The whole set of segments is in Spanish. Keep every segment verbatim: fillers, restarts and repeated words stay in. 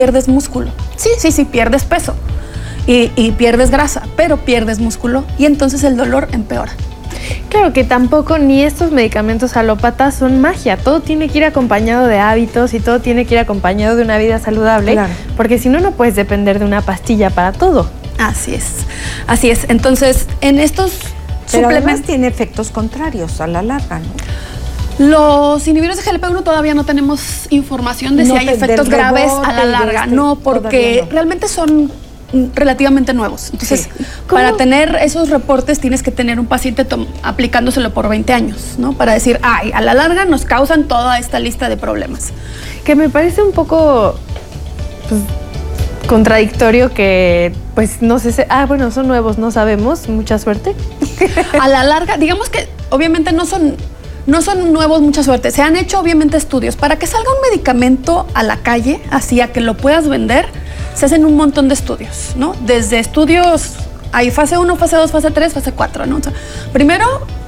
pierdes músculo. Sí, sí, sí, pierdes peso y, y pierdes grasa, pero pierdes músculo y entonces el dolor empeora. Claro que tampoco ni estos medicamentos alópatas son magia. Todo tiene que ir acompañado de hábitos y todo tiene que ir acompañado de una vida saludable. Claro. Porque si no, no puedes depender de una pastilla para todo. Así es, así es. Entonces, en estos Pero suplementos... además tiene efectos contrarios a la larga, ¿no? Los inhibidores de G L P uno todavía no tenemos información de no, si hay efectos graves a la larga. Este, no, porque no. realmente son relativamente nuevos. Entonces, sí. para tener esos reportes tienes que tener un paciente aplicándoselo por veinte años, ¿no? Para decir, ay, a la larga nos causan toda esta lista de problemas. Que me parece un poco pues, contradictorio que, pues, no sé, ah, bueno, son nuevos, no sabemos, mucha suerte. A la larga, digamos que obviamente no son... No son nuevos, mucha suerte. Se han hecho obviamente estudios. Para que salga un medicamento a la calle, así a que lo puedas vender, se hacen un montón de estudios, ¿no? Desde estudios, hay fase uno, fase dos, fase tres, fase cuatro, ¿no? O sea, primero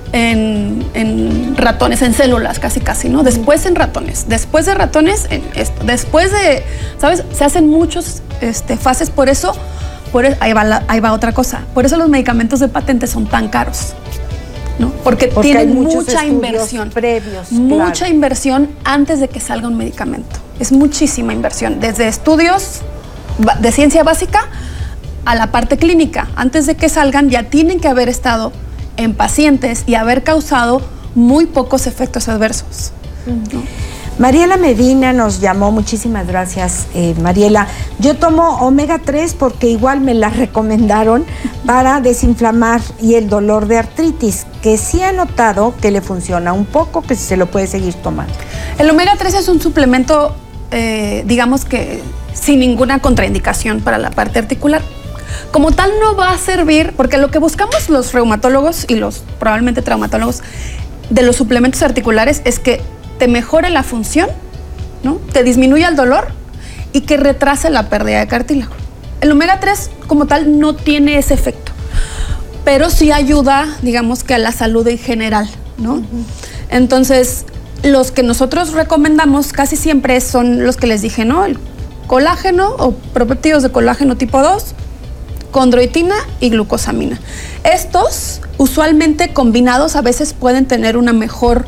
en, en ratones, en células, casi casi, ¿no? Después en ratones, después de ratones en esto, después de, ¿sabes? Se hacen muchos este, fases, por eso, por, ahí, va la, ahí va otra cosa, por eso los medicamentos de patente son tan caros. ¿No? Porque, Porque tienen mucha inversión, previos, mucha claro. inversión antes de que salga un medicamento. Es muchísima inversión, desde estudios de ciencia básica a la parte clínica. Antes de que salgan ya tienen que haber estado en pacientes y haber causado muy pocos efectos adversos. ¿No? Mariela Medina nos llamó, muchísimas gracias, eh, Mariela. Yo tomo omega tres porque igual me la recomendaron para desinflamar y el dolor de artritis, que sí ha notado que le funciona un poco, que se lo puede seguir tomando. El omega tres es un suplemento, eh, digamos que sin ninguna contraindicación para la parte articular. Como tal no va a servir, porque lo que buscamos los reumatólogos y los probablemente traumatólogos de los suplementos articulares es que te mejore la función, ¿no? Te disminuya el dolor y que retrase la pérdida de cartílago. El omega tres como tal no tiene ese efecto, pero sí ayuda, digamos que a la salud en general, ¿no? Uh-huh. Entonces, los que nosotros recomendamos casi siempre son los que les dije, ¿no? El colágeno o propéptidos de colágeno tipo dos, condroitina y glucosamina. Estos, usualmente combinados, a veces pueden tener una mejor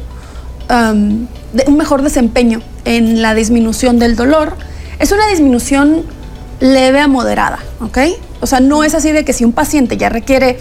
Um, de, un mejor desempeño en la disminución del dolor. Es una disminución leve a moderada, ¿ok? O sea, no es así de que si un paciente ya requiere,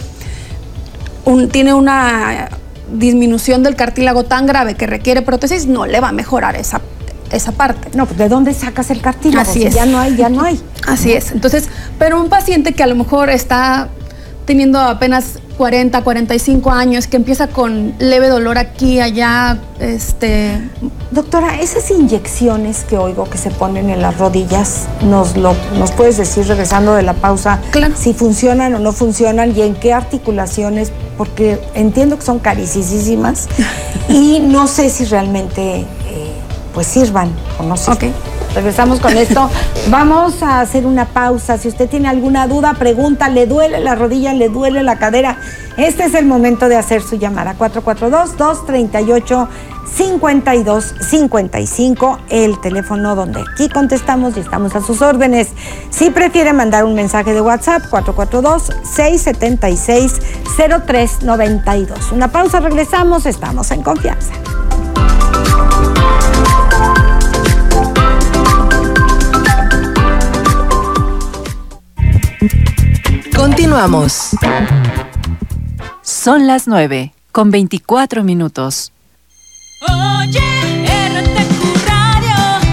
un, tiene una disminución del cartílago tan grave que requiere prótesis, no le va a mejorar esa, esa parte. No, pues ¿de dónde sacas el cartílago? Así si es. Ya no hay, ya no hay. Así es. Entonces, pero un paciente que a lo mejor está teniendo apenas cuarenta, cuarenta y cinco años, que empieza con leve dolor aquí, allá, este... Doctora, esas inyecciones que oigo que se ponen en las rodillas, ¿nos, lo, nos puedes decir, regresando de la pausa, claro, si funcionan o no funcionan y en qué articulaciones? Porque entiendo que son carísimas y no sé si realmente eh, pues sirvan o no sirvan. Okay. Regresamos con esto. Vamos a hacer una pausa. Si usted tiene alguna duda, pregunta, ¿le duele la rodilla? ¿Le duele la cadera? Este es el momento de hacer su llamada. cuatro cuatro dos, dos tres ocho, cinco dos cinco cinco, el teléfono donde aquí contestamos y estamos a sus órdenes. Si prefiere mandar un mensaje de WhatsApp, cuatro cuatro dos, seis siete seis, cero tres nueve dos. Una pausa, regresamos, estamos en confianza. Continuamos. Son las nueve con veinticuatro minutos. Oye, R T Q Radio.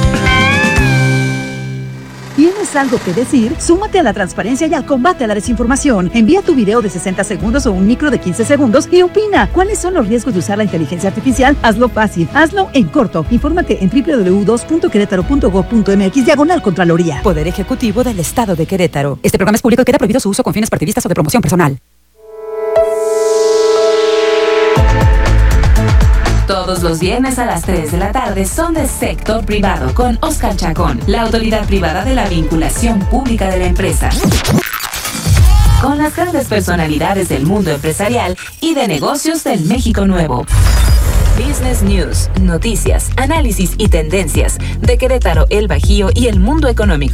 ¿Tienes algo que decir? Súmate a la transparencia y al combate a la desinformación. Envía tu video de sesenta segundos o un micro de quince segundos y opina. ¿Cuáles son los riesgos de usar la inteligencia artificial? Hazlo fácil, hazlo en corto. Infórmate en doble u doble u doble u punto querétaro punto gob punto m x diagonal Contraloría. Poder Ejecutivo del Estado de Querétaro. Este programa es público y queda prohibido su uso con fines partidistas o de promoción personal. Todos los viernes a las tres de la tarde son de Sector Privado con Oscar Chacón, la autoridad privada de la vinculación pública de la empresa. Con las grandes personalidades del mundo empresarial y de negocios del México Nuevo. Business News, noticias, análisis y tendencias de Querétaro, el Bajío y el mundo económico.